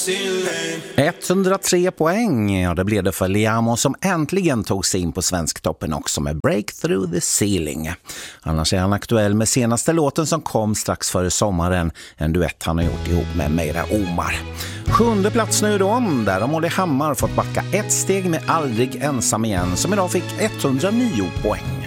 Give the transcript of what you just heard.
ceiling. 103 poäng, ja det blev det för Liamo som äntligen tog sig in på Svensktoppen också med Break Through the Ceiling. Annars är han aktuell med senaste låten som kom strax före sommaren, en duett han har gjort ihop med Meira Omar. 7:e plats nu då, där har Molly Hammar fått backa ett steg med Aldrig ensam igen som idag fick 109 poäng.